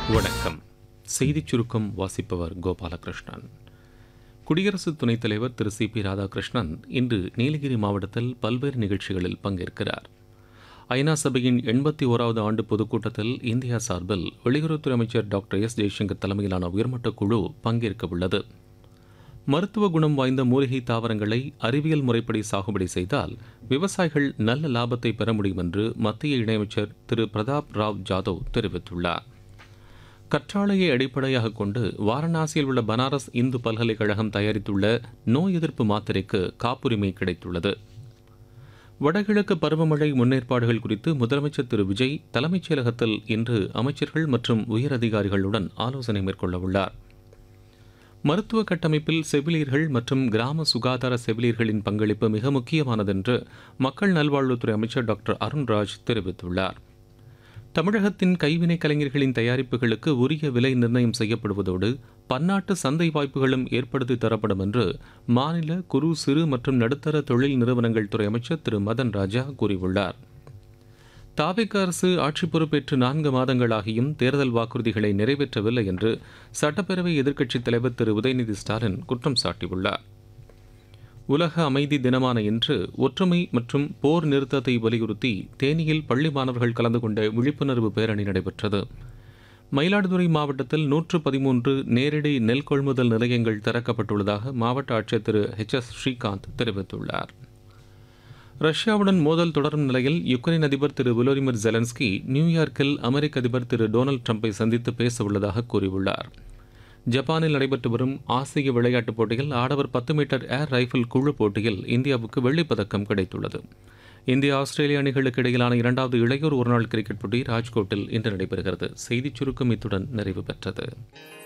வணக்கம். செய்திச் சுருக்கம் வாசிப்பவர் கோபாலகிருஷ்ணன். குடியரசு துணைத் தலைவர் திரு சி.பி. ராதாகிருஷ்ணன் இன்று நீலகிரி மாவட்டத்தில் பல்வேறு நிகழ்ச்சிகளில் பங்கேற்கிறார். ஐநா சபையின் 81வது ஆண்டு பொதுக்கூட்டத்தில் இந்தியா சார்பில் வெளியுறவுத்துறை அமைச்சர் டாக்டர் எஸ். ஜெய்சங்கர் தலைமையிலான உயர்மட்ட குழு பங்கேற்க உள்ளது. மருத்துவ குணம் வாய்ந்த மூலிகை தாவரங்களை அறிவியல் முறைப்படி சாகுபடி செய்தால் விவசாயிகள் நல்ல லாபத்தை பெற முடியும் என்று மத்திய இணையமைச்சர் திரு பிரதாப் ராவ் ஜாதவ் தெரிவித்துள்ளார். கற்றாழையை அடிப்படையாக கொண்டு வாரணாசியில் உள்ள பனாரஸ் இந்து பல்கலைக்கழகம் தயாரித்துள்ள நோய் எதிர்ப்பு மாத்திரைக்கு காப்புரிமை கிடைத்துள்ளது. வடகிழக்கு பருவமழை முன்னேற்பாடுகள் குறித்து முதலமைச்சர் திரு விஜய் தலைமைச் செயலகத்தில் இன்று அமைச்சர்கள் மற்றும் உயரதிகாரிகளுடன் ஆலோசனை மேற்கொள்ள உள்ளார். மருத்துவ கட்டமைப்பில் செவிலியர்கள் மற்றும் கிராம சுகாதார செவிலியர்களின் பங்களிப்பு மிக முக்கியமானது என்று மக்கள் நல்வாழ்வுத்துறை அமைச்சர் டாக்டர் அருண்ராஜ் தெரிவித்துள்ளார். தமிழகத்தின் கைவினைக் கலைஞர்களின் தயாரிப்புகளுக்கு உரிய விலை நிர்ணயம் செய்யப்படுவதோடு பன்னாட்டு சந்தை வாய்ப்புகளும் ஏற்படுத்தி தரப்படும் என்று மாநில குறு சிறு மற்றும் நடுத்தர தொழில் நிறுவனங்கள் துறை அமைச்சர் திரு மதன் ராஜா கூறியுள்ளார். தாவேக அரசு ஆட்சி பொறுப்பேற்று 4 மாதங்களாகியும் தேர்தல் வாக்குறுதிகளை நிறைவேற்றவில்லை என்று சட்டப்பேரவை எதிர்க்கட்சித் தலைவர் திரு உதயநிதி ஸ்டாலின் குற்றம் சாட்டியுள்ளார். உலக அமைதி தினமான இன்று ஒற்றுமை மற்றும் போர் நிறுத்தத்தை வலியுறுத்தி தேனியில் பள்ளி மாணவர்கள் கலந்து கொண்ட விழிப்புணர்வு பேரணி நடைபெற்றது. மயிலாடுதுறை மாவட்டத்தில் 113 நேரடி நெல் கொள்முதல் நிலையங்கள் திறக்கப்பட்டுள்ளதாக மாவட்ட ஆட்சியர் திரு எச்.எஸ். ஸ்ரீகாந்த் தெரிவித்துள்ளார். ரஷ்யாவுடன் மோதல் தொடரும் நிலையில் யுக்ரைன் அதிபர் திரு வோலோடிமிர் ஜெலன்ஸ்கி நியூயார்க்கில் அமெரிக்க அதிபர் திரு டொனால்டு ட்ரம்பை சந்தித்து பேச உள்ளதாக கூறியுள்ளார். ஜப்பானில் நடைபெற்று வரும் ஆசிய விளையாட்டுப் போட்டியில் ஆடவர் 10 மீட்டர் ஏர் ரைஃபிள் குழு போட்டியில் இந்தியாவுக்கு வெள்ளிப் பதக்கம் கிடைத்துள்ளது. இந்தியா ஆஸ்திரேலிய அணிகளுக்கு இடையிலான 2வது இளையோர் ஒருநாள் கிரிக்கெட் போட்டி ராஜ்கோட்டில் இன்று நடைபெறுகிறது. செய்திச் சுருக்கம் இத்துடன் நிறைவு பெற்றது.